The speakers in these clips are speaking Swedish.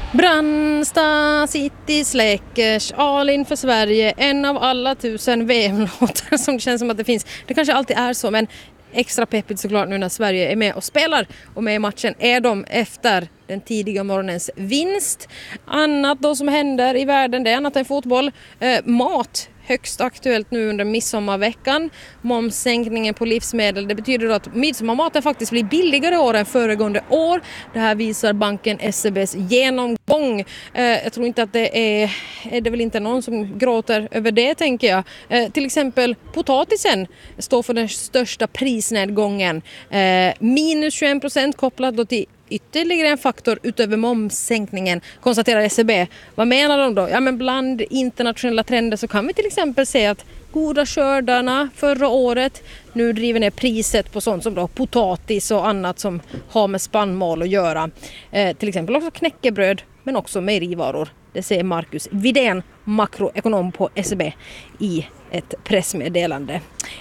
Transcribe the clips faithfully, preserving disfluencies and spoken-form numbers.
Brandsta City släckers, Alin för Sverige, en av alla tusen V M-låtar som det känns som att det finns. Det kanske alltid är så, men extra peppigt såklart nu när Sverige är med och spelar och med i matchen är de efter den tidiga morgonens vinst. Annat då som händer i världen, det är annat än fotboll. Eh, mat. Högst aktuellt nu under midsommarveckan. Momssänkningen på livsmedel. Det betyder då att midsommarmaten faktiskt blir billigare år än föregående år. Det här visar banken S E B:s genomgång. Eh, jag tror inte att det är... är det väl inte någon som gråter över det, tänker jag. Eh, till exempel potatisen står för den största prisnedgången. Eh, minus tjugoen procent kopplat då till ytterligare en faktor utöver momssänkningen, konstaterar S E B. Vad menar de då? Ja, men bland internationella trender så kan vi till exempel se att goda skördarna förra året nu driver ner priset på sånt som då potatis och annat som har med spannmål att göra. Eh, till exempel också knäckebröd, men också mejerivaror. Det säger Marcus Widén, makroekonom på S E B, i ett pressmeddelande.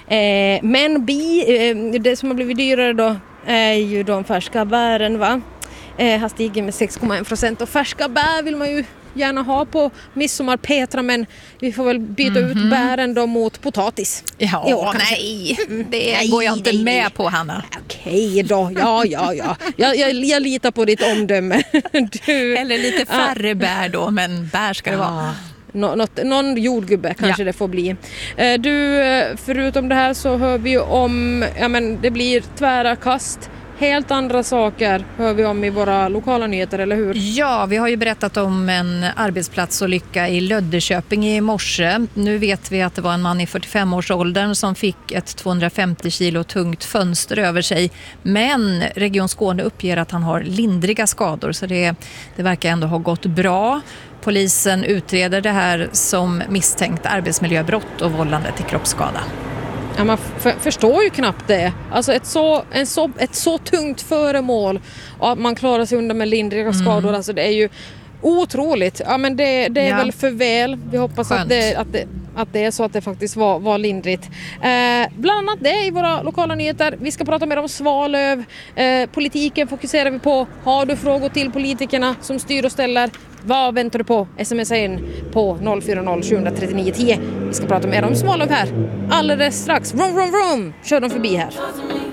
Eh, men bi, eh, det som har blivit dyrare då är ju de färska bären, va? Eh, har stigit med sex komma en procent och färska bär vill man ju gärna ha på midsommarpetra, men vi får väl byta mm-hmm. ut bären då mot potatis. Ja, ja nej, det nej, går jag inte nej, med på, Hanna. Okej då, ja, ja, ja. Jag, jag, jag litar på ditt omdöme. Du, eller lite färre bär då, men bär ska det ja. vara. Nå, något, någon jordgubbe kanske ja. det får bli. Du, förutom det här så hör vi ju om, ja men det blir tvära kast. Helt andra saker hör vi om i våra lokala nyheter, eller hur? Ja, vi har ju berättat om en arbetsplatsolycka i Löddeköping i morse. Nu vet vi att det var en man i fyrtiofem-årsåldern som fick ett tvåhundrafemtio kilo tungt fönster över sig. Men Region Skåne uppger att han har lindriga skador, så det, det verkar ändå ha gått bra. Polisen utreder det här som misstänkt arbetsmiljöbrott och vållande till kroppsskada. Ja, man f- förstår ju knappt det. Alltså ett så, en så, ett så tungt föremål och att man klarar sig undan med lindriga skador. Mm. Alltså det är ju otroligt. Ja, men det, det är ja. väl för väl. Vi hoppas att det, att, det, att det är så att det faktiskt var, var lindrigt. Eh, bland annat det i våra lokala nyheter. Vi ska prata mer om Svalöv. Eh, politiken fokuserar vi på. Har du frågor till politikerna som styr och ställer? Vad väntar du på? Smsa in på noll fyra noll sju tre nio ett noll. Vi ska prata mer om Svalöv här alldeles strax. Vroom, vroom, vroom. Kör de förbi här.